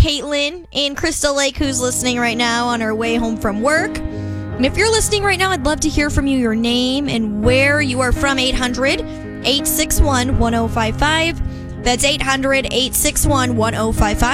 Caitlin in Crystal Lake who's listening right now on her way home from work. And if you're listening right now, I'd love to hear from you, your name and where you are from. 800-861-1055. That's 800-861-1055.